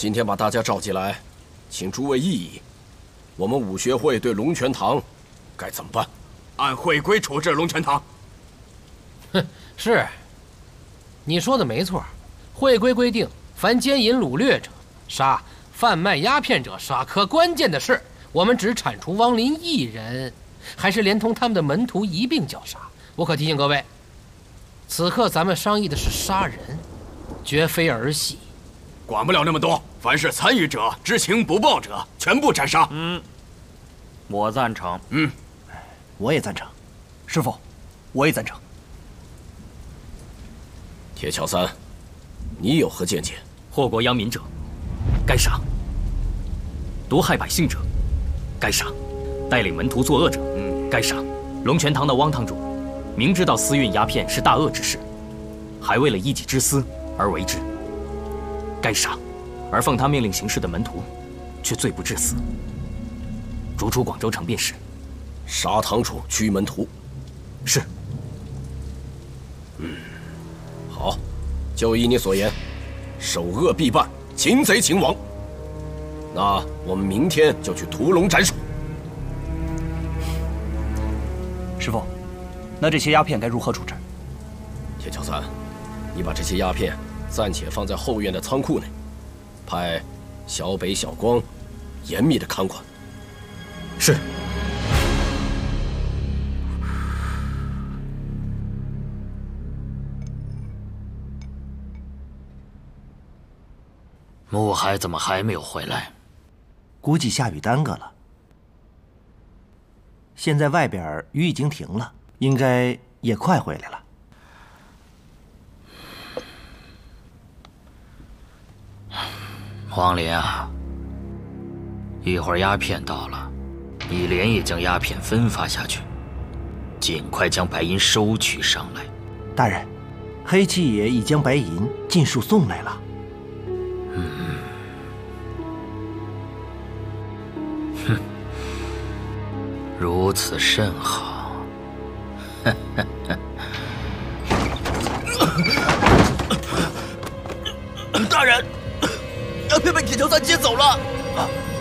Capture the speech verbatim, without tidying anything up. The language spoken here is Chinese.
今天把大家召集来，请诸位议议，我们武学会对龙泉堂该怎么办？ 按会规处置龙泉堂。 哼，是。你说的没错，会规规定，凡奸淫掳掠者杀，贩卖鸦片者杀。可关键的是，我们只铲除汪林一人，还是连同他们的门徒一并绞杀？我可提醒各位，此刻咱们商议的是杀人，绝非儿戏。 管不了那么多，凡是参与者、知情不报者，全部斩杀。 嗯，我赞成。 嗯， 我也赞成。师傅，我也赞成。 铁桥三，你有何见解？ 祸国殃民者，该杀；毒害百姓者，该杀；带领门徒作恶者，嗯，该杀。龙泉堂的汪堂主，明知道私运鸦片是大恶之事，还为了一己之私而为之，该杀。而奉他命令行事的门徒，却罪不至死，逐出广州城便是。 杀堂主，拘门徒。 是。 嗯，好，就依你所言，首恶必办，擒贼擒王。那我们明天就去屠龙斩首。 师傅，那这些鸦片该如何处置？ 铁桥三，你把这些鸦片暂且放在后院的仓库内，派小北、小光严密的看管。 是。 穆海怎么还没有回来？ 估计下雨耽搁了。现在外边雨已经停了，应该也快回来了。 王林啊，一会儿鸦片到了，你连夜将鸦片分发下去，尽快将白银收取上来。 大人，黑七爷已将白银尽数送来了。 嗯，哼，如此甚好。 大人，鸦片被铁桥三接走了。啊